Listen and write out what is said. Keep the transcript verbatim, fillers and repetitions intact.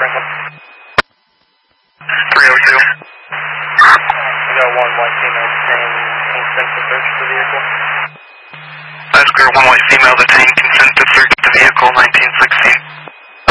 Franklin. three oh two. We got one white female saying consent to search the vehicle. That's clear, one white female to